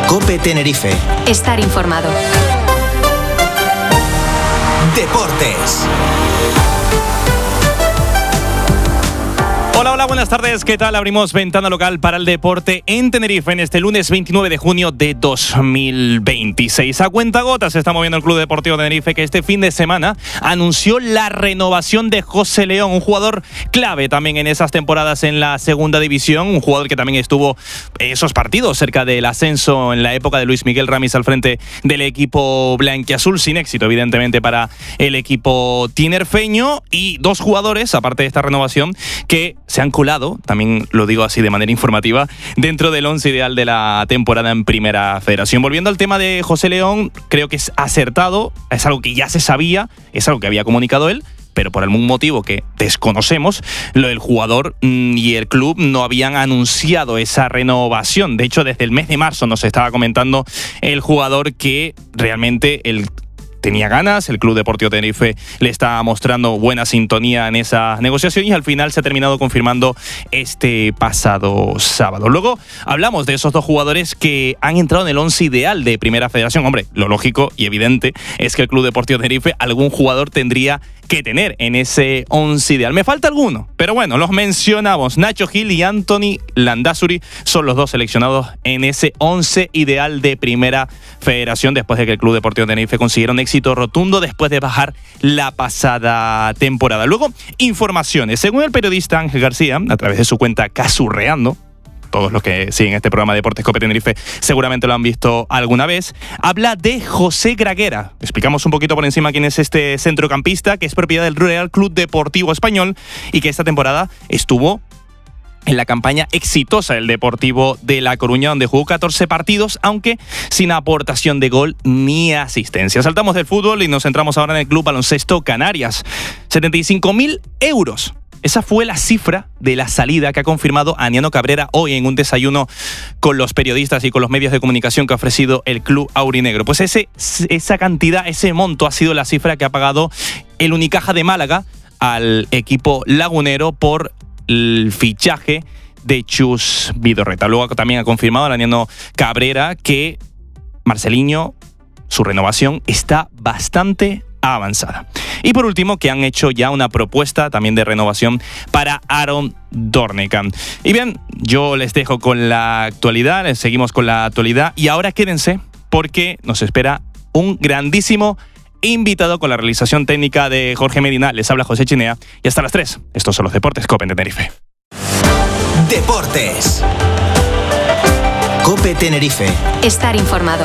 COPE Tenerife. Estar informado. Deportes. Hola, buenas tardes. ¿Qué tal? Abrimos ventana local para el deporte en Tenerife en este lunes 29 de junio de 2026. A cuentagotas se está moviendo el Club Deportivo Tenerife, que este fin de semana anunció la renovación de José León, un jugador clave también en esas temporadas en la segunda división, un jugador que también estuvo esos partidos cerca del ascenso en la época de Luis Miguel Ramis al frente del equipo blanquiazul, sin éxito evidentemente para el equipo tinerfeño, y dos jugadores, aparte de esta renovación, que se han colado, también lo digo así de manera informativa, dentro del once ideal de la temporada en Primera Federación. Volviendo al tema de José León, creo que es acertado, es algo que ya se sabía, es algo que había comunicado él, pero por algún motivo que desconocemos, lo del jugador y el club no habían anunciado esa renovación. De hecho, desde el mes de marzo nos estaba comentando el jugador que realmente tenía ganas, el Club Deportivo Tenerife le está mostrando buena sintonía en esa negociación y al final se ha terminado confirmando este pasado sábado. Luego hablamos de esos dos jugadores que han entrado en el once ideal de Primera Federación. Hombre, lo lógico y evidente es que el Club Deportivo Tenerife algún jugador tendría que tener en ese once ideal. Me falta alguno, pero bueno, los mencionamos. Nacho Gil y Anthony Landázuri son los dos seleccionados en ese once ideal de Primera Federación después de que el Club Deportivo Tenerife consiguiera un éxito rotundo después de bajar la pasada temporada. Luego, informaciones. Según el periodista Ángel García, a través de su cuenta Casurreando, todos los que siguen este programa de Deportes COPE Tenerife seguramente lo han visto alguna vez, habla de José Graguera. Explicamos un poquito por encima quién es este centrocampista, que es propiedad del Real Club Deportivo Español y que esta temporada estuvo en la campaña exitosa del Deportivo de La Coruña, donde jugó 14 partidos, aunque sin aportación de gol ni asistencia. Saltamos del fútbol y nos centramos ahora en el Club Baloncesto Canarias. 75.000 euros. Esa fue la cifra de la salida que ha confirmado Aniano Cabrera hoy en un desayuno con los periodistas y con los medios de comunicación que ha ofrecido el Club Aurinegro. Pues esa cantidad, ese monto ha sido la cifra que ha pagado el Unicaja de Málaga al equipo lagunero por el fichaje de Chus Vidorreta. Luego también ha confirmado Aniano Cabrera que Marceliño, su renovación está bastante avanzada. Y por último, que han hecho ya una propuesta también de renovación para Aaron Dornekamp. Y bien, yo les dejo con la actualidad, seguimos con la actualidad y ahora quédense porque nos espera un grandísimo invitado con la realización técnica de Jorge Medina. Les habla José Chinea y hasta las 3. Estos son los Deportes COPE en Tenerife. Deportes. COPE Tenerife. Estar informado.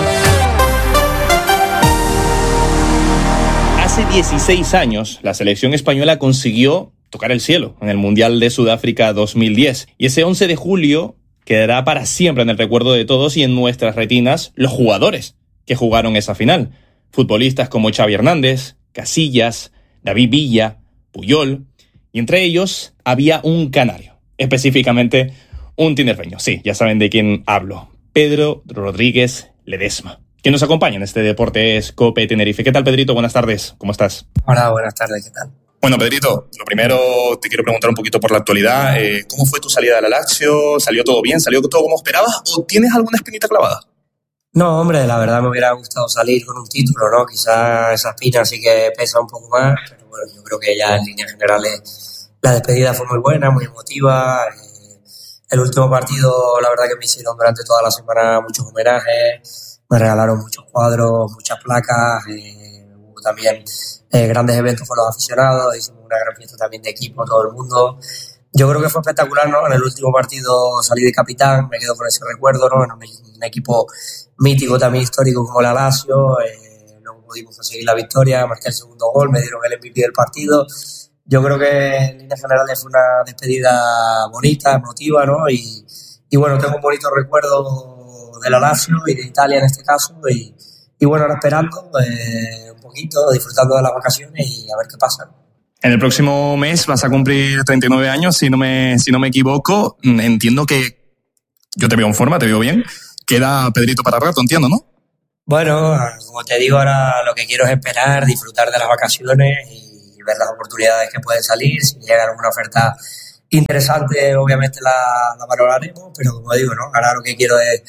Hace 16 años, la selección española consiguió tocar el cielo en el Mundial de Sudáfrica 2010. Y ese 11 de julio quedará para siempre en el recuerdo de todos y en nuestras retinas los jugadores que jugaron esa final. Futbolistas como Xavi Hernández, Casillas, David Villa, Puyol, y entre ellos había un canario, específicamente un tinerfeño. Sí, ya saben de quién hablo, Pedro Rodríguez Ledesma, que nos acompaña en este Deportes COPE Tenerife. ¿Qué tal, Pedrito? Buenas tardes, ¿cómo estás? Hola, buenas tardes, ¿qué tal? Bueno, Pedrito, lo primero te quiero preguntar un poquito por la actualidad. ¿Cómo fue tu salida de la Lazio? ¿Salió todo bien? ¿Salió todo como esperabas? ¿O tienes alguna espinita clavada? No, hombre, la verdad me hubiera gustado salir con un título, ¿no? Quizás esa espina sí que pesa un poco más, pero bueno, yo creo que ya en líneas generales la despedida fue muy buena, muy emotiva. El último partido, la verdad que me hicieron durante toda la semana muchos homenajes, me regalaron muchos cuadros, muchas placas, hubo también grandes eventos con los aficionados, hicimos una gran fiesta también de equipo, todo el mundo. Yo creo que fue espectacular, ¿no? En el último partido salí de capitán, me quedo con ese recuerdo, ¿no? En un equipo mítico también histórico como la Lazio, no pudimos conseguir la victoria, marqué el segundo gol, me dieron el MVP del partido. Yo creo que en líneas generales fue una despedida bonita, emotiva, ¿no? Y bueno, tengo un bonito recuerdo de la Lazio y de Italia en este caso, y bueno, ahora esperando un poquito, disfrutando de las vacaciones y a ver qué pasa. En el próximo mes vas a cumplir 39 años, si no me equivoco. Entiendo que yo te veo en forma, te veo bien. Queda Pedrito para rato, entiendo, ¿no? Bueno, como te digo, ahora lo que quiero es esperar, disfrutar de las vacaciones y ver las oportunidades que pueden salir. Si llega alguna oferta interesante, obviamente la valoraremos, pero como digo, ¿no? Ahora lo que quiero es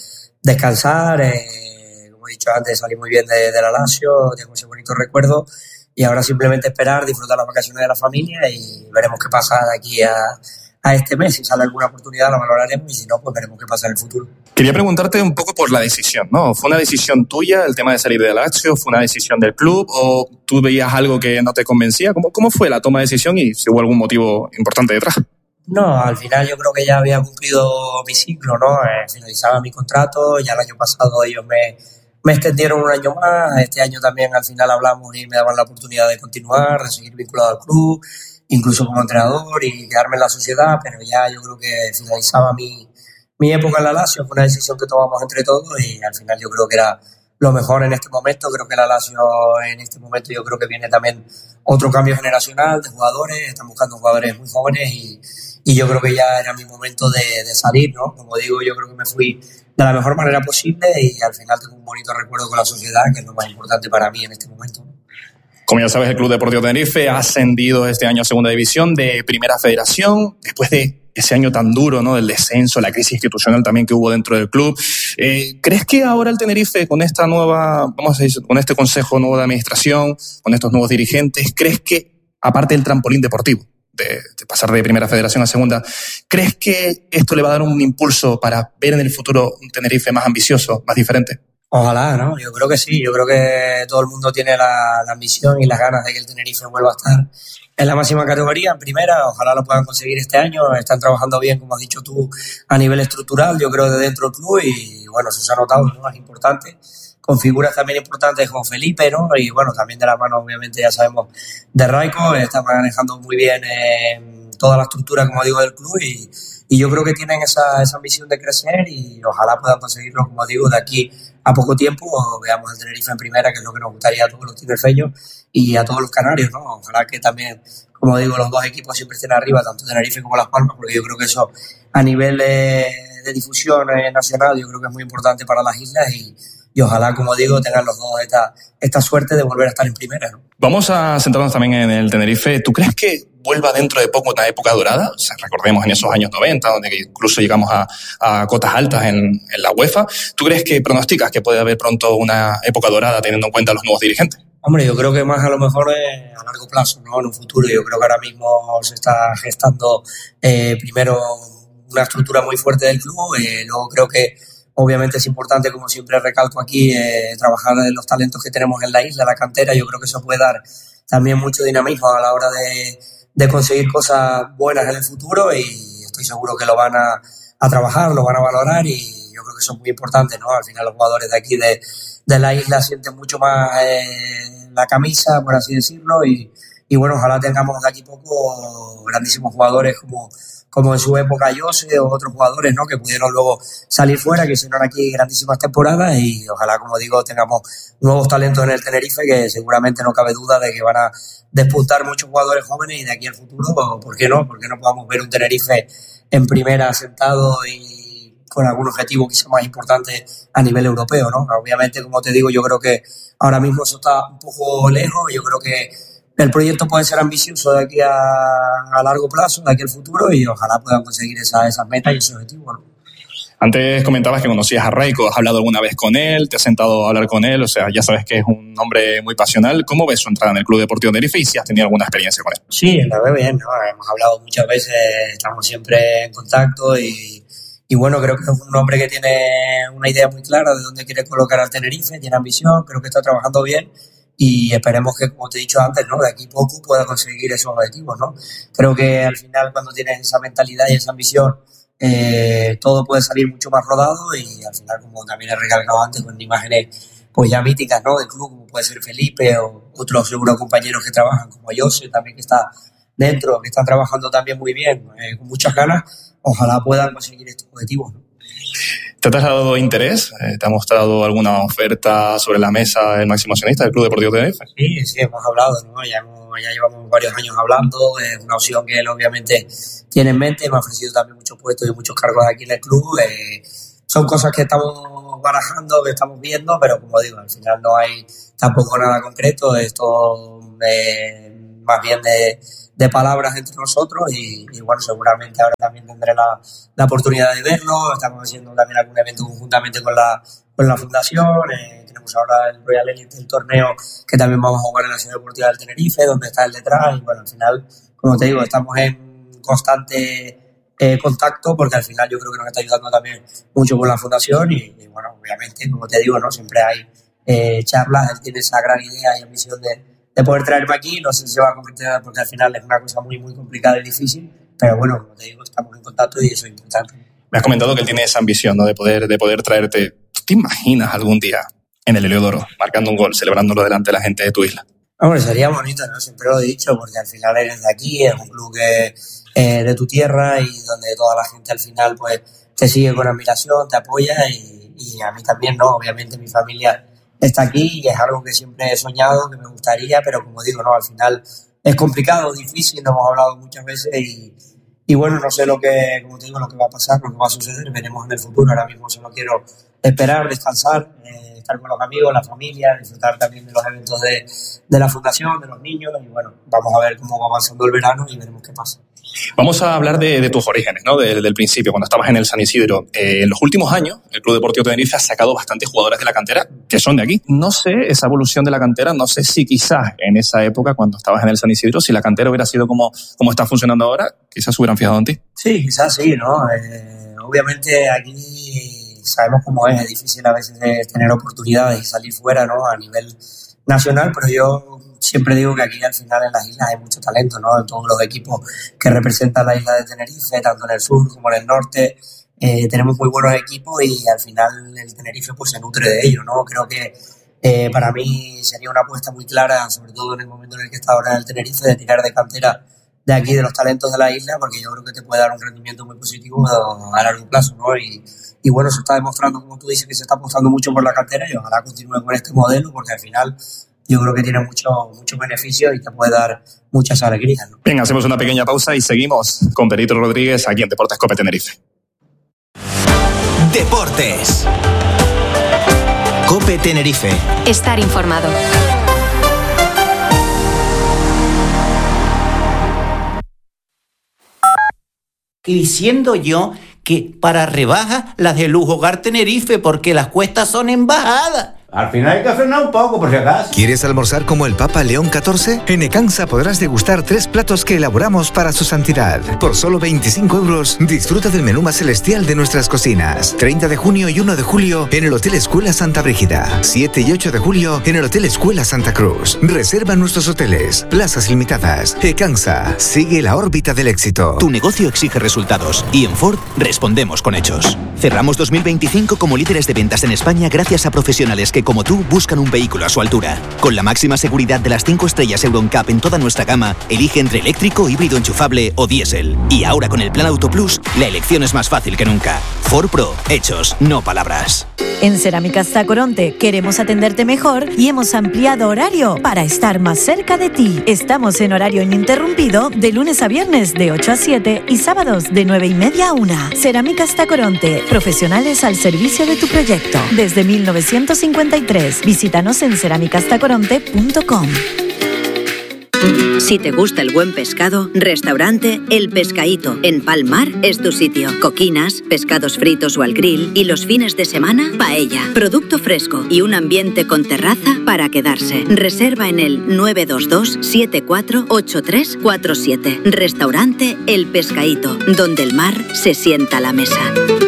descansar, como he dicho antes, salí muy bien de la Lazio, tengo ese bonito recuerdo y ahora simplemente esperar, disfrutar las vacaciones de la familia y veremos qué pasa de aquí a este mes. Si sale alguna oportunidad la valoraremos y si no, pues veremos qué pasa en el futuro. Quería preguntarte un poco por la decisión, ¿no? ¿Fue una decisión tuya el tema de salir de la Lazio? ¿Fue una decisión del club? ¿O tú veías algo que no te convencía? ¿Cómo fue la toma de decisión y si hubo algún motivo importante detrás? No, al final yo creo que ya había cumplido mi ciclo, ¿no? Finalizaba mi contrato, ya el año pasado ellos me extendieron un año más, este año también al final hablamos y me daban la oportunidad de continuar, de seguir vinculado al club, incluso como entrenador y quedarme en la sociedad, pero ya yo creo que finalizaba mi época en la Lazio, fue una decisión que tomamos entre todos y al final yo creo que era lo mejor en este momento. Creo que la Lazio en este momento yo creo que viene también otro cambio generacional de jugadores, están buscando jugadores muy jóvenes y yo creo que ya era mi momento de salir, ¿no? Como digo, yo creo que me fui de la mejor manera posible y al final tengo un bonito recuerdo con la sociedad, que es lo más importante para mí en este momento. Como ya sabes, el Club Deportivo Tenerife ha ascendido este año a Segunda División de Primera Federación, después de ese año tan duro, ¿no? Del descenso, la crisis institucional también que hubo dentro del club. ¿Crees que ahora el Tenerife, con esta nueva, vamos a decir, con este consejo nuevo de administración, con estos nuevos dirigentes, crees que, aparte del trampolín deportivo, de pasar de Primera Federación a Segunda, ¿crees que esto le va a dar un impulso para ver en el futuro un Tenerife más ambicioso, más diferente? Ojalá, ¿no? Yo creo que sí. Yo creo que todo el mundo tiene la ambición y las ganas de que el Tenerife vuelva a estar en la máxima categoría, en primera. Ojalá lo puedan conseguir este año. Están trabajando bien, como has dicho tú, a nivel estructural, yo creo, de dentro del club y, bueno, eso se ha notado, ¿no? Es importante. Con figuras también importantes como Felipe, ¿no? Y, bueno, también de la mano, obviamente, ya sabemos, de Raiko. Está manejando muy bien toda la estructura, como digo, del club y yo creo que tienen esa ambición de crecer y ojalá puedan conseguirlo, como digo, de aquí a poco tiempo. Veamos el Tenerife en primera, que es lo que nos gustaría a todos los tinerfeños y a todos los canarios, ¿no? Ojalá que también, como digo, los dos equipos siempre estén arriba, tanto Tenerife como Las Palmas, porque yo creo que eso a nivel de difusión nacional yo creo que es muy importante para las islas y ojalá, como digo, tengan los dos esta suerte de volver a estar en primera, ¿no? Vamos a centrarnos también en el Tenerife. ¿Tú crees que vuelva dentro de poco una época dorada? O sea, recordemos en esos años 90, donde incluso llegamos a cotas altas en la UEFA. ¿Tú crees que pronosticas que puede haber pronto una época dorada teniendo en cuenta los nuevos dirigentes? Hombre, yo creo que más a lo mejor a largo plazo, ¿no? En un futuro. Yo creo que ahora mismo se está gestando primero una estructura muy fuerte del club. Luego creo que obviamente es importante, como siempre recalco aquí, trabajar en los talentos que tenemos en la isla, la cantera. Yo creo que eso puede dar también mucho dinamismo a la hora de conseguir cosas buenas en el futuro y estoy seguro que lo van a trabajar, lo van a valorar y yo creo que eso es muy importante, ¿no? Al final los jugadores de aquí de la isla sienten mucho más la camisa, por así decirlo, y bueno, ojalá tengamos de aquí poco grandísimos jugadores como en su época Jose o otros jugadores, ¿no? Que pudieron luego salir fuera, que hicieron aquí grandísimas temporadas y ojalá, como digo, tengamos nuevos talentos en el Tenerife que seguramente no cabe duda de que van a despuntar muchos jugadores jóvenes y de aquí al futuro, ¿por qué no? ¿Por qué no podamos ver un Tenerife en primera sentado y con algún objetivo quizá más importante a nivel europeo, ¿no? Obviamente, como te digo, yo creo que ahora mismo eso está un poco lejos, yo creo que el proyecto puede ser ambicioso de aquí a largo plazo, de aquí al futuro y ojalá puedan conseguir esas metas y esos objetivos, ¿no? Antes comentabas que conocías a Raiko, ¿has hablado alguna vez con él? ¿Te has sentado a hablar con él? O sea, ya sabes que es un hombre muy pasional. ¿Cómo ves su entrada en el Club Deportivo Tenerife y si has tenido alguna experiencia con él? Sí, la veo bien, ¿no? Hemos hablado muchas veces, estamos siempre en contacto y bueno, creo que es un hombre que tiene una idea muy clara de dónde quiere colocar al Tenerife, tiene ambición, creo que está trabajando bien y esperemos que, como te he dicho antes, ¿no? De aquí a poco pueda conseguir esos objetivos, ¿no? Creo que al final cuando tienes esa mentalidad y esa ambición todo puede salir mucho más rodado y al final, como también he recalcado antes, con imágenes pues ya míticas, ¿no? Del club, como puede ser Felipe o otros seguros compañeros que trabajan, como Jose también, que está dentro, que están trabajando también muy bien, con muchas ganas, ojalá puedan conseguir estos objetivos, ¿no? ¿Te ha trasladado interés? ¿Te ha mostrado alguna oferta sobre la mesa el máximo accionista del Club Deportivo Tenerife? Sí, hemos hablado, ¿no? Ya llevamos varios años hablando, es una opción que él obviamente tiene en mente, me ha ofrecido también muchos puestos y muchos cargos aquí en el club, son cosas que estamos barajando, que estamos viendo, pero como digo, al final no hay tampoco nada concreto, es todo más bien de palabras entre nosotros y bueno, seguramente ahora también también tendré la oportunidad de verlo. Estamos haciendo también algún evento conjuntamente con la fundación. Tenemos ahora el Royal Elite, el torneo que también vamos a jugar en la Ciudad Deportiva del Tenerife, donde está el detrás. Y bueno, al final, como te digo, estamos en constante contacto, porque al final yo creo que nos está ayudando también mucho con la fundación y bueno, obviamente, como te digo, ¿no? Siempre hay charlas. Él tiene esa gran idea y ambición de poder traerme aquí. No sé si se va a concretar porque al final es una cosa muy, muy complicada y difícil, pero bueno, como te digo, estamos en contacto y eso es importante. Me has comentado que él tiene esa ambición, ¿no? de poder traerte. ¿Tú te imaginas algún día en el Heliodoro marcando un gol, celebrándolo delante de la gente de tu isla? Hombre, sería bonito, ¿no? Siempre lo he dicho, porque al final eres de aquí, es un club que de tu tierra y donde toda la gente al final pues te sigue con admiración, te apoya y a mí también, ¿no? Obviamente mi familia está aquí y es algo que siempre he soñado, que me gustaría, pero como digo, ¿no? Al final es complicado, difícil, lo hemos hablado muchas veces y bueno, no sé como te digo, lo que va a pasar, lo que va a suceder, veremos en el futuro. Ahora mismo solo quiero esperar, descansar, estar con los amigos, la familia, disfrutar también de los eventos de la fundación, de los niños y bueno, vamos a ver cómo va avanzando el verano y veremos qué pasa. Vamos a hablar de tus orígenes, ¿no? Del principio, cuando estabas en el San Isidro. En los últimos años, el Club Deportivo Tenerife ha sacado bastantes jugadores de la cantera que son de aquí. No sé, esa evolución de la cantera, no sé si quizás en esa época, cuando estabas en el San Isidro, si la cantera hubiera sido como está funcionando ahora, quizás se hubieran fijado en ti. Sí, quizás sí, ¿no? Obviamente aquí sabemos cómo es difícil a veces tener oportunidades y salir fuera, ¿no? A nivel nacional, pero yo siempre digo que aquí al final en las islas hay mucho talento, ¿no? En todos los equipos que representan la isla de Tenerife, tanto en el sur como en el norte, tenemos muy buenos equipos y al final el Tenerife pues se nutre de ello, ¿no? Creo que para mí sería una apuesta muy clara, sobre todo en el momento en el que está ahora en el Tenerife, de tirar de cantera de aquí, de los talentos de la isla, porque yo creo que te puede dar un rendimiento muy positivo a largo plazo, ¿no? Y bueno, se está demostrando, como tú dices, que se está apostando mucho por la cantera y ojalá continúe con este modelo, porque al final yo creo que tiene mucho beneficio y te puede dar muchas alegrías, ¿no? Bien, hacemos una pequeña pausa y seguimos con Perito Rodríguez aquí en Deportes Cope Tenerife. Deportes. Cope Tenerife. Estar informado. Y diciendo yo que para rebajas las de Lujo Hogar Tenerife, porque las cuestas son en bajada. Al final hay que frenar un poco, por si acaso. ¿Quieres almorzar como el Papa León XIV? En Ecansa podrás degustar 3 platos que elaboramos para su santidad. Por solo 25 euros, disfruta del menú más celestial de nuestras cocinas. 30 de junio y 1 de julio en el Hotel Escuela Santa Brígida. 7 y 8 de julio en el Hotel Escuela Santa Cruz. Reserva nuestros hoteles. Plazas limitadas. Ecansa. Sigue la órbita del éxito. Tu negocio exige resultados y en Ford respondemos con hechos. Cerramos 2025 como líderes de ventas en España gracias a profesionales que como tú buscan un vehículo a su altura. Con la máxima seguridad de las 5 estrellas Euro NCAP en toda nuestra gama, elige entre eléctrico, híbrido enchufable o diésel. Y ahora con el Plan Auto Plus, la elección es más fácil que nunca. Ford Pro, hechos, no palabras. En Cerámicas Tacoronte queremos atenderte mejor y hemos ampliado horario para estar más cerca de ti. Estamos en horario ininterrumpido de lunes a viernes de 8 a 7 y sábados de 9:30 a 1. Cerámicas Tacoronte, profesionales al servicio de tu proyecto. Desde 1953, visítanos en cerámicastacoronte.com. Si te gusta el buen pescado, restaurante El Pescaíto en Palmar es tu sitio. Coquinas, pescados fritos o al grill y los fines de semana, paella, producto fresco y un ambiente con terraza para quedarse. Reserva en el 922-748347. Restaurante El Pescaíto, donde el mar se sienta a la mesa.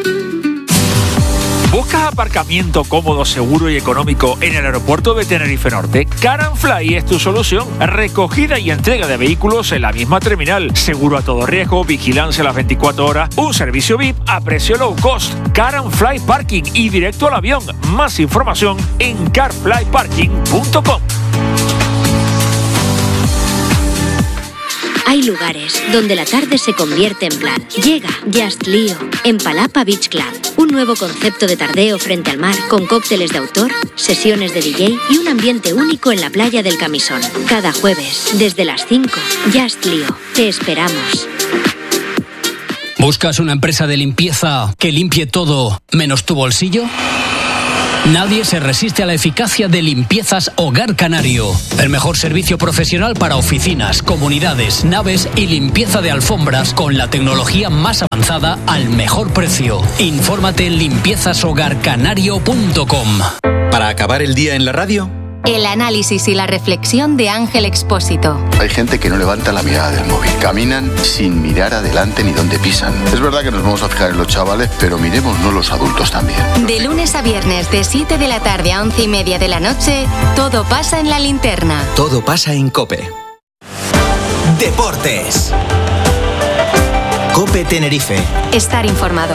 ¿Buscas aparcamiento cómodo, seguro y económico en el aeropuerto de Tenerife Norte? Car and Fly es tu solución. Recogida y entrega de vehículos en la misma terminal. Seguro a todo riesgo, vigilancia a las 24 horas, un servicio VIP a precio low cost. Car and Fly Parking y directo al avión. Más información en carflyparking.com. Hay lugares donde la tarde se convierte en plan. Llega Just Lío en Palapa Beach Club. Un nuevo concepto de tardeo frente al mar con cócteles de autor, sesiones de DJ y un ambiente único en la playa del Camisón. Cada jueves, desde las 5, Just Lío. Te esperamos. ¿Buscas una empresa de limpieza que limpie todo menos tu bolsillo? Nadie se resiste a la eficacia de Limpiezas Hogar Canario. El mejor servicio profesional para oficinas, comunidades, naves y limpieza de alfombras con la tecnología más avanzada al mejor precio. Infórmate en limpiezashogarcanario.com. Para acabar el día en la radio, el análisis y la reflexión de Ángel Expósito. Hay gente que no levanta la mirada del móvil. Caminan sin mirar adelante ni dónde pisan. Es verdad que nos vamos a fijar en los chavales, pero miremosnos los adultos también. De lunes a viernes, de 7 de la tarde a 11:30 de la noche, todo pasa en La Linterna. todo pasa en COPE. Deportes. COPE Tenerife. Estar informado.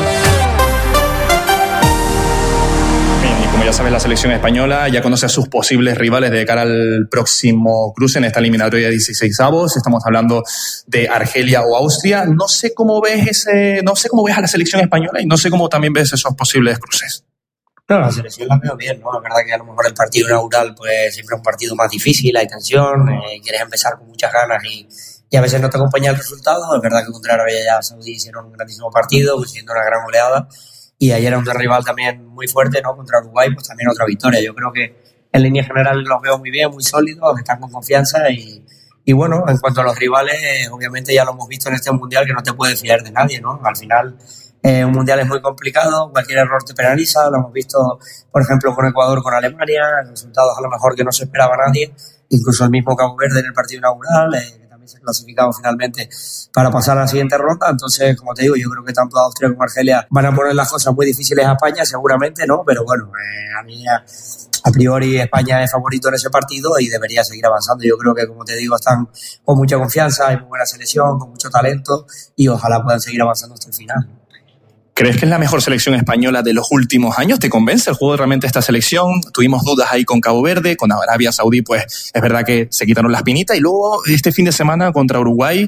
Como ya sabes, la selección española ya conoce a sus posibles rivales de cara al próximo cruce en esta eliminatoria de 16avos. Estamos hablando de Argelia o Austria. No sé cómo ves a la selección española y no sé cómo también ves esos posibles cruces. No, la selección la veo bien, ¿no? Es verdad que a lo mejor el partido inaugural pues siempre es un partido más difícil, hay tensión, quieres empezar con muchas ganas y a veces no te acompaña el resultado. Es verdad que contra Arabia Saudí hicieron un grandísimo partido, consiguiendo una gran goleada. Y ayer era un rival también muy fuerte, ¿no? Contra Uruguay, pues también otra victoria. Yo creo que en línea general los veo muy bien, muy sólidos, están con confianza y bueno, en cuanto a los rivales, obviamente ya lo hemos visto en este Mundial que no te puedes fiar de nadie, ¿no? Al final, un Mundial es muy complicado, cualquier error te penaliza, lo hemos visto, por ejemplo, con Ecuador, con Alemania, resultados a lo mejor que no se esperaba nadie, incluso el mismo Cabo Verde en el partido inaugural, se ha clasificado finalmente para pasar a la siguiente ronda. Entonces, como te digo, yo creo que tanto Austria como Argelia van a poner las cosas muy difíciles a España, seguramente, ¿no? Pero bueno, a mí a priori España es favorito en ese partido y debería seguir avanzando. Yo creo que, como te digo, están con mucha confianza, hay muy buena selección, con mucho talento y ojalá puedan seguir avanzando hasta el final. ¿Crees que es la mejor selección española de los últimos años? ¿Te convence el juego realmente de esta selección? Tuvimos dudas ahí con Cabo Verde, con Arabia Saudí, pues es verdad que se quitaron la espinita. Y luego este fin de semana contra Uruguay,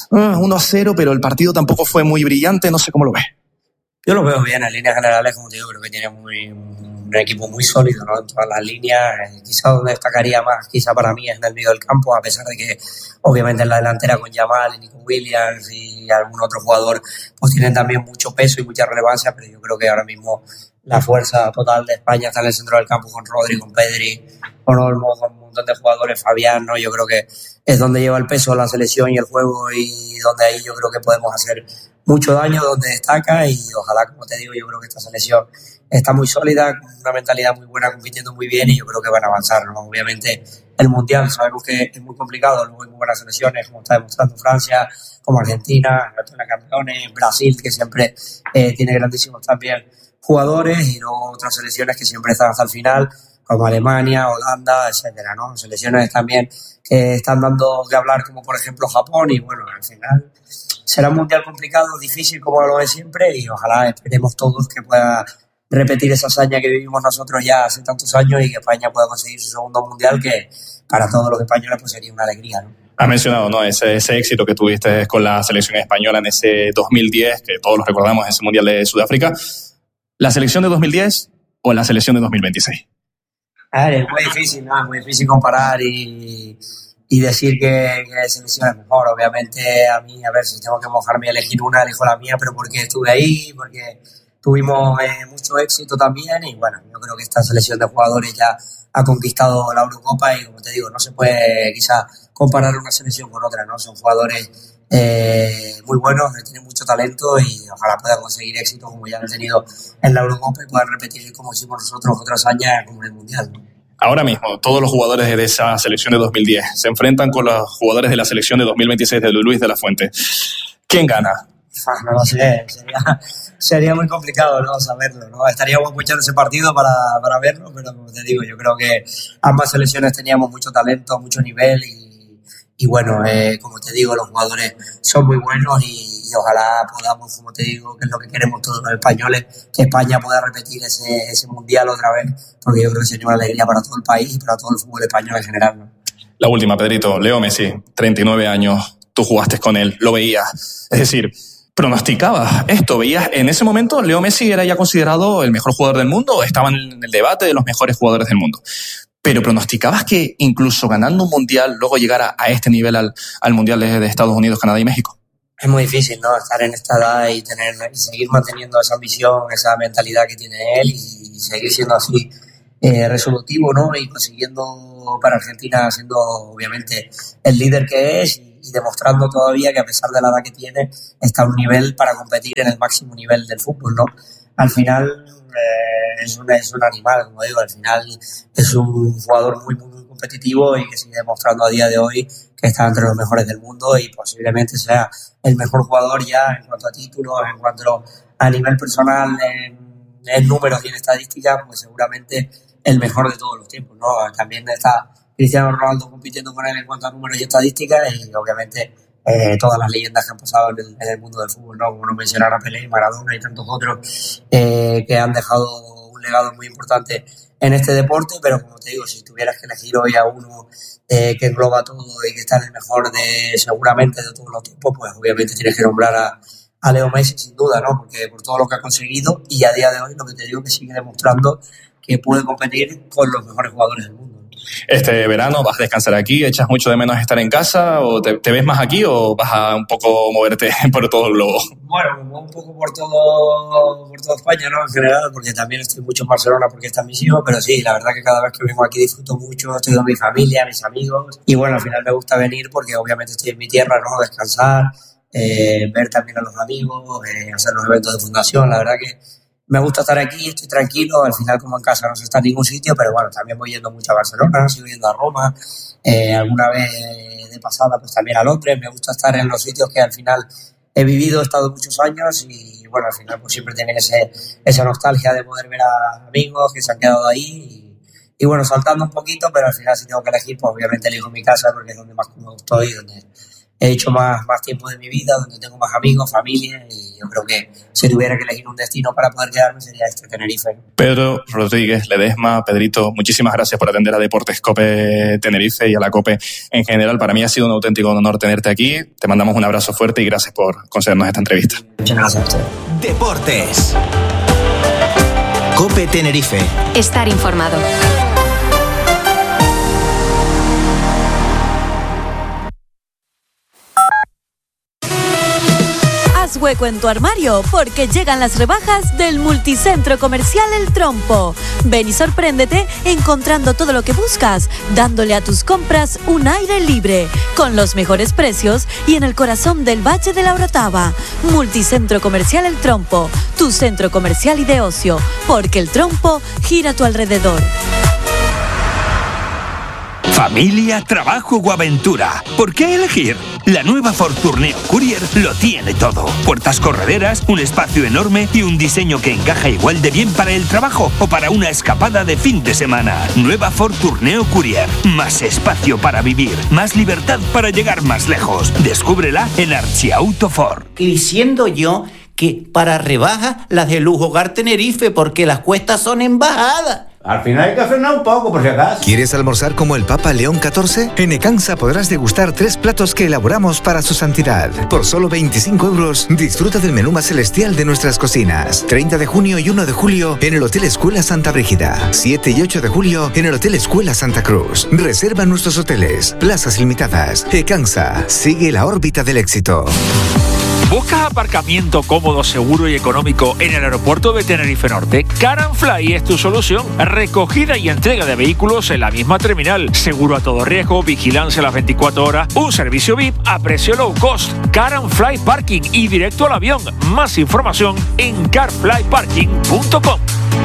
1-0, pero el partido tampoco fue muy brillante. No sé cómo lo ves. Yo lo veo bien, en líneas generales, como te digo, creo que tiene un equipo muy sólido, ¿no? En todas las líneas. Quizá donde destacaría más, quizá para mí, es en el medio del campo, a pesar de que obviamente en la delantera con Yamal y Nico Williams y algún otro jugador pues tienen también mucho peso y mucha relevancia, pero yo creo que ahora mismo la fuerza total de España está en el centro del campo con Rodri, con Pedri, con Olmo, con un montón de jugadores, Fabián, ¿no? Yo creo que es donde lleva el peso la selección y el juego y donde ahí yo creo que podemos hacer mucho daño, donde destaca y ojalá, como te digo, yo creo que esta selección está muy sólida, con una mentalidad muy buena, compitiendo muy bien y yo creo que van a avanzar, ¿no? Obviamente el Mundial sabemos que es muy complicado, luego hay muy buenas selecciones, como está demostrando Francia, como Argentina, Argentina campeones, Brasil, que siempre tiene grandísimos también jugadores y luego otras selecciones que siempre están hasta el final, como Alemania, Holanda, etcétera, ¿no? Selecciones también que están dando de hablar, como por ejemplo Japón y bueno, al final será un Mundial complicado, difícil como lo es siempre y ojalá esperemos todos que pueda repetir esa hazaña que vivimos nosotros ya hace tantos años y que España pueda conseguir su segundo Mundial, que para todos los españoles pues sería una alegría, ¿no? Has mencionado, ¿no? ese éxito que tuviste con la selección española en ese 2010, que todos lo recordamos, ese Mundial de Sudáfrica. ¿La selección de 2010 o la selección de 2026? A ver, es muy difícil, ¿no? Es muy difícil comparar y decir que la selección es mejor. Obviamente a mí, a ver, si tengo que mojarme y elegir una, elijo la mía, pero porque estuve ahí, porque tuvimos mucho éxito también y bueno, yo creo que esta selección de jugadores ya ha conquistado la Eurocopa y como te digo, no se puede quizá comparar una selección con otra, ¿no? Son jugadores muy buenos, que tienen mucho talento y ojalá puedan conseguir éxito como ya han tenido en la Eurocopa y puedan repetir como hicimos nosotros otras años como en el Mundial, ¿no? Ahora mismo, todos los jugadores de esa selección de 2010 se enfrentan con los jugadores de la selección de 2026 de Luis de la Fuente. ¿Quién gana? No lo sé, sería muy complicado, ¿no? Saberlo, ¿no? Estaría bueno escuchar ese partido para verlo, pero como te digo, yo creo que ambas selecciones teníamos mucho talento, mucho nivel y bueno, como te digo, los jugadores son muy buenos y ojalá podamos, como te digo, que es lo que queremos todos los españoles, que España pueda repetir ese Mundial otra vez, porque yo creo que sería una alegría para todo el país y para todo el fútbol español en general, ¿no? La última, Pedrito. Leo Messi, 39 años, tú jugaste con él, lo veías, es decir, pronosticabas esto, veías, en ese momento Leo Messi era ya considerado el mejor jugador del mundo, estaba en el debate de los mejores jugadores del mundo. Pero pronosticabas que incluso ganando un Mundial, luego llegara a este nivel al Mundial de Estados Unidos, Canadá y México. Es muy difícil, ¿no? Estar en esta edad y seguir manteniendo esa ambición, esa mentalidad que tiene él y seguir siendo así resolutivo, ¿no? Y consiguiendo para Argentina, siendo obviamente el líder que es y demostrando todavía que a pesar de la edad que tiene está a un nivel para competir en el máximo nivel del fútbol, ¿no? Al final es un animal, como digo, al final es un jugador muy competitivo y que sigue demostrando a día de hoy que está entre los mejores del mundo y posiblemente sea el mejor jugador ya en cuanto a títulos, en cuanto a nivel personal, en números y en estadísticas, pues seguramente el mejor de todos los tiempos, ¿no? También está Cristiano Ronaldo compitiendo con él en cuanto a números y estadísticas y obviamente todas las leyendas que han pasado en el mundo del fútbol, ¿no? Como no mencionar a Pelé, Maradona y tantos otros que han dejado un legado muy importante en este deporte, pero como te digo, si tuvieras que elegir hoy a uno que engloba todo y que está en el mejor seguramente de todos los tiempos, pues obviamente tienes que nombrar a Leo Messi sin duda, ¿no? Porque por todo lo que ha conseguido y a día de hoy lo que te digo que sigue demostrando que puede competir con los mejores jugadores del mundo. Este verano vas a descansar aquí, ¿echas mucho de menos estar en casa o te ves más aquí o vas a un poco moverte por todo el globo? Bueno, un poco por toda España, ¿no? En general, porque también estoy mucho en Barcelona porque están mis hijos, pero sí, la verdad que cada vez que vengo aquí disfruto mucho, estoy con mi familia, mis amigos y bueno, al final me gusta venir porque obviamente estoy en mi tierra, ¿no? Descansar, ver también a los amigos, hacer los eventos de fundación, la verdad que me gusta estar aquí, estoy tranquilo, al final como en casa no se está en ningún sitio, pero bueno, también voy yendo mucho a Barcelona, sigo yendo a Roma, alguna vez de pasada pues también a Londres, me gusta estar en los sitios que al final he vivido, he estado muchos años y bueno, al final pues siempre tener esa nostalgia de poder ver a amigos que se han quedado ahí y bueno, saltando un poquito, pero al final si tengo que elegir, pues obviamente elijo mi casa porque es donde más cómodo estoy, donde he hecho más tiempo de mi vida, donde tengo más amigos, familia y yo creo que si tuviera que elegir un destino para poder quedarme sería Tenerife. Pedro Rodríguez Ledesma, Pedrito, muchísimas gracias por atender a Deportes COPE Tenerife y a la COPE en general. Para mí ha sido un auténtico honor tenerte aquí. Te mandamos un abrazo fuerte y gracias por concedernos esta entrevista. Muchas gracias a usted. Deportes. COPE Tenerife. Estar informado. Haz hueco en tu armario porque llegan las rebajas del Multicentro Comercial El Trompo. Ven y sorpréndete encontrando todo lo que buscas, dándole a tus compras un aire libre, con los mejores precios y en el corazón del Valle de la Orotava. Multicentro Comercial El Trompo, tu centro comercial y de ocio, porque El Trompo gira a tu alrededor. Familia, trabajo o aventura. ¿Por qué elegir? La nueva Ford Tourneo Courier lo tiene todo. Puertas correderas, un espacio enorme y un diseño que encaja igual de bien para el trabajo o para una escapada de fin de semana. Nueva Ford Tourneo Courier. Más espacio para vivir, más libertad para llegar más lejos. Descúbrela en Archiauto Ford. Diciendo yo que para rebajas las de Lujo Hogar Tenerife porque las cuestas son en bajada. Al final hay que frenar un poco, por si acaso. ¿Quieres almorzar como el Papa León XIV? En Ecansa podrás degustar 3 platos que elaboramos para su santidad. Por solo 25 euros, disfruta del menú más celestial de nuestras cocinas. 30 de junio y 1 de julio en el Hotel Escuela Santa Brígida. 7 y 8 de julio en el Hotel Escuela Santa Cruz. Reserva nuestros hoteles, plazas limitadas. Ecansa, sigue la órbita del éxito. ¿Buscas aparcamiento cómodo, seguro y económico en el aeropuerto de Tenerife Norte? Car and Fly es tu solución. Recogida y entrega de vehículos en la misma terminal. Seguro a todo riesgo, vigilancia a las 24 horas, un servicio VIP a precio low cost. Car and Fly Parking y directo al avión. Más información en carflyparking.com.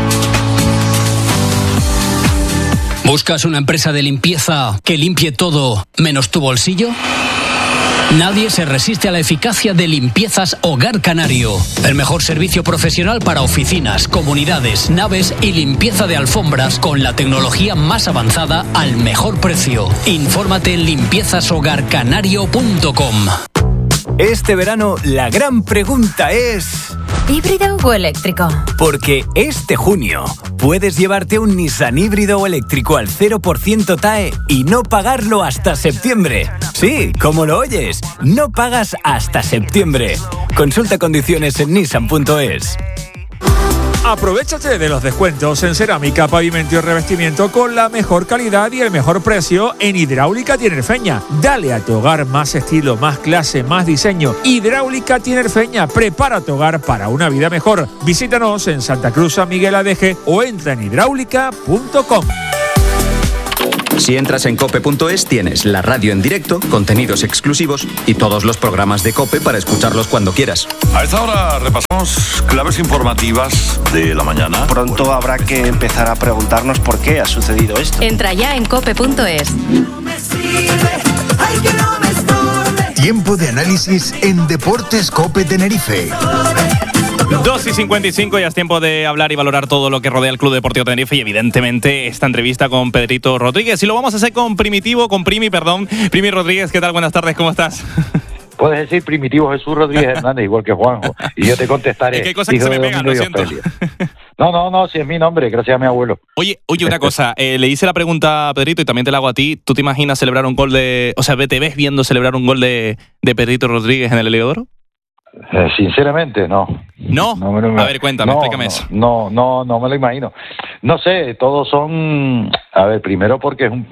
¿Buscas una empresa de limpieza que limpie todo menos tu bolsillo? Nadie se resiste a la eficacia de Limpiezas Hogar Canario. El mejor servicio profesional para oficinas, comunidades, naves y limpieza de alfombras con la tecnología más avanzada al mejor precio. Infórmate en limpiezashogarcanario.com. Este verano la gran pregunta es... ¿híbrido o eléctrico? Porque este junio puedes llevarte un Nissan híbrido o eléctrico al 0% TAE y no pagarlo hasta septiembre. Sí, como lo oyes, no pagas hasta septiembre. Consulta condiciones en nissan.es. Aprovéchate de los descuentos en cerámica, pavimento y revestimiento con la mejor calidad y el mejor precio en Hidráulica Tinerfeña. Dale a tu hogar más estilo, más clase, más diseño. Hidráulica Tinerfeña, prepara tu hogar para una vida mejor. Visítanos en Santa Cruz, San Miguel Adeje o entra en hidráulica.com. Si entras en cope.es tienes la radio en directo, contenidos exclusivos y todos los programas de COPE para escucharlos cuando quieras. A esta hora repasamos claves informativas de la mañana. Pronto habrá que empezar a preguntarnos por qué ha sucedido esto. Entra ya en cope.es. Tiempo de análisis en Deportes COPE Tenerife. 2:55, ya es tiempo de hablar y valorar todo lo que rodea el Club Deportivo Tenerife y evidentemente esta entrevista con Pedrito Rodríguez. Y lo vamos a hacer con Primi Rodríguez. ¿Qué tal? Buenas tardes, ¿cómo estás? Puedes decir Primitivo Jesús Rodríguez Hernández, igual que Juanjo, y yo te contestaré. Es que hay cosas que se me pegan, lo siento. No, si es mi nombre, gracias a mi abuelo. Oye, una cosa, le hice la pregunta a Pedrito y también te la hago a ti. ¿Tú te imaginas celebrar un gol de... O sea, te ves viendo celebrar un gol de Pedrito Rodríguez en el Heliodoro? Sinceramente, no. ¿No? A ver, cuéntame, explícame eso. No me lo imagino. No sé, todos son... A ver, primero porque es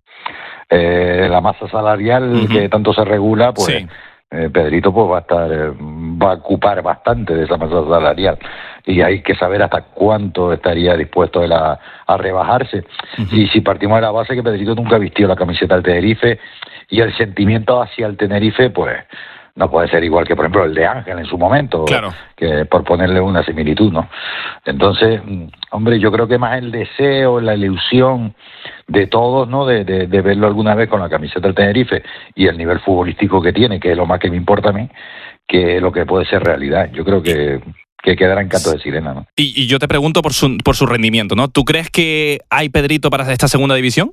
la masa salarial que tanto se regula, pues sí. Pedrito pues va a ocupar bastante de esa masa salarial y hay que saber hasta cuánto estaría dispuesto él a rebajarse. Y si partimos de la base que Pedrito nunca vistió la camiseta del Tenerife y el sentimiento hacia el Tenerife, pues no puede ser igual que, por ejemplo, el de Ángel en su momento, claro, que por ponerle una similitud, ¿no? Entonces, hombre, yo creo que más el deseo, la ilusión de todos, ¿no? De verlo alguna vez con la camiseta del Tenerife y el nivel futbolístico que tiene, que es lo más que me importa a mí, que lo que puede ser realidad. Yo creo que quedará en canto de sirena, ¿no? Y yo te pregunto por su rendimiento, ¿no? ¿Tú crees que hay Pedrito para esta segunda división?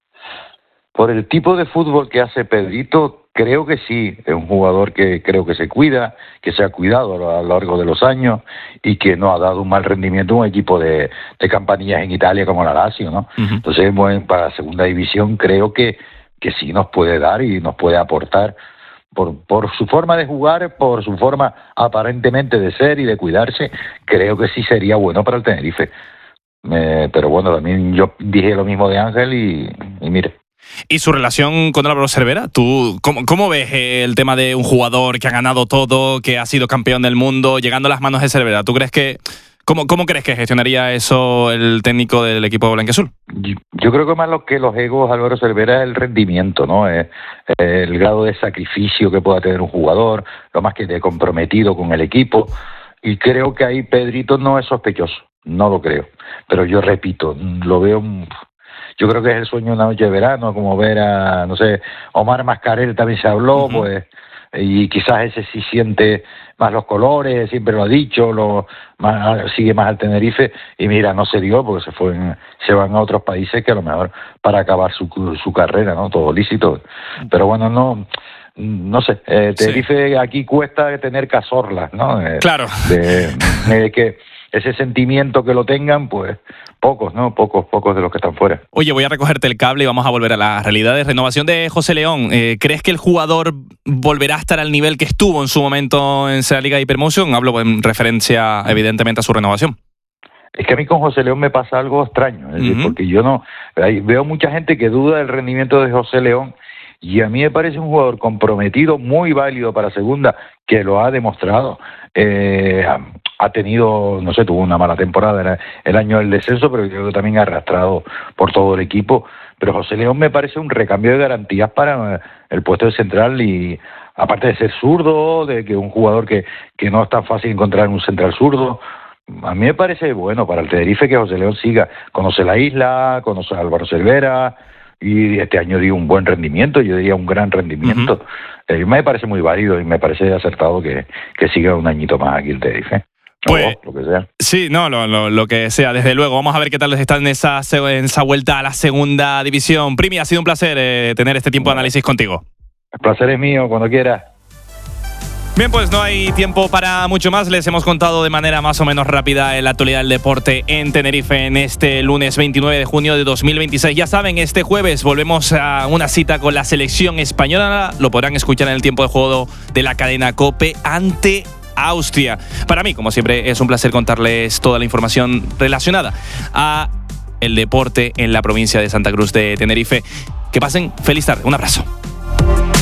Por el tipo de fútbol que hace Pedrito, creo que sí. Es un jugador que creo que se cuida, que se ha cuidado a lo largo de los años y que no ha dado un mal rendimiento a un equipo de campanillas en Italia como la Lazio, ¿no? Entonces, bueno, para la segunda división creo que sí nos puede dar y nos puede aportar por su forma de jugar, por su forma aparentemente de ser y de cuidarse. Creo que sí sería bueno para el Tenerife. Pero bueno, también yo dije lo mismo de Ángel y mire. ¿Y su relación con Álvaro Cervera? ¿Tú cómo ves el tema de un jugador que ha ganado todo, que ha sido campeón del mundo, llegando a las manos de Cervera? ¿Tú crees que cómo crees que gestionaría eso el técnico del equipo blanquiazul? Yo creo que más que los egos Álvaro Cervera es el rendimiento, ¿no? El grado de sacrificio que pueda tener un jugador, lo más que de comprometido con el equipo. Y creo que ahí Pedrito no es sospechoso, no lo creo. Pero yo repito, lo veo... Yo creo que es el sueño de una noche de verano, como ver a, no sé, Omar Mascarell también se habló, pues, y quizás ese sí siente más los colores, siempre lo ha dicho, sigue más al Tenerife, y mira, no se dio porque se van a otros países que a lo mejor para acabar su carrera, ¿no? Todo lícito. Pero bueno, no sé, Tenerife sí. Aquí cuesta tener cazorlas, ¿no? Claro. De que ese sentimiento que lo tengan, pues pocos, ¿no? Pocos de los que están fuera. Oye, voy a recogerte el cable y vamos a volver a la realidad de renovación de José León. ¿Crees que el jugador volverá a estar al nivel que estuvo en su momento en la Liga Hypermotion? Hablo en referencia, evidentemente, a su renovación. Es que a mí con José León me pasa algo extraño, es decir, porque yo veo mucha gente que duda del rendimiento de José León y a mí me parece un jugador comprometido, muy válido para segunda, que lo ha demostrado. Ha tenido, no sé, tuvo una mala temporada el año del descenso, pero yo creo que también ha arrastrado por todo el equipo. Pero José León me parece un recambio de garantías para el puesto de central y aparte de ser zurdo, de que un jugador que no es tan fácil encontrar un central zurdo, a mí me parece bueno para el Tenerife que José León siga. Conoce la isla, conoce a Álvaro Cervera y este año dio un buen rendimiento, yo diría un gran rendimiento. Me parece muy válido y me parece acertado que siga un añito más aquí el Tenerife. Pues, lo que sea. Sí, no, lo que sea, desde luego. Vamos a ver qué tal les están en esa vuelta a la segunda división. Primi, ha sido un placer tener este tiempo de análisis contigo. El placer es mío, cuando quieras. Bien, pues no hay tiempo para mucho más. Les hemos contado de manera más o menos rápida la actualidad del deporte en Tenerife en este lunes 29 de junio de 2026. Ya saben, este jueves volvemos a una cita con la selección española. Lo podrán escuchar en el tiempo de juego de la cadena COPE ante Austria. Para mí, como siempre, es un placer contarles toda la información relacionada a el deporte en la provincia de Santa Cruz de Tenerife. Que pasen feliz tarde. Un abrazo.